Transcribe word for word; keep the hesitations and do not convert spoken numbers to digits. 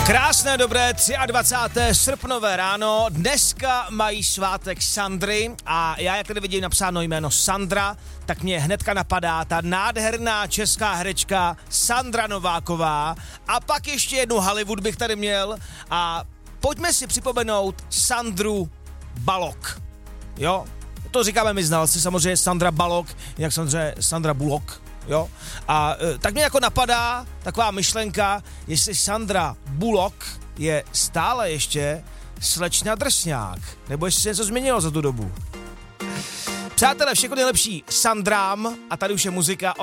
Krásné, dobré dvacátého třetího srpnové ráno, dneska mají svátek Sandry a já, jak tady vidím napsáno jméno Sandra, tak mě hnedka napadá ta nádherná česká herečka Sandra Nováková a pak ještě jednu Hollywood bych tady měl a pojďme si připomenout Sandru Bullock, jo, to říkáme my znalci, samozřejmě Sandra Bullock, jak samozřejmě Sandra Bullock. Jo? A e, tak mě jako napadá taková myšlenka, jestli Sandra Bullock je stále ještě slečna Drsňák, nebo jestli se něco změnilo za tu dobu. Přátelé, všechno nejlepší Sandrám a tady už je muzika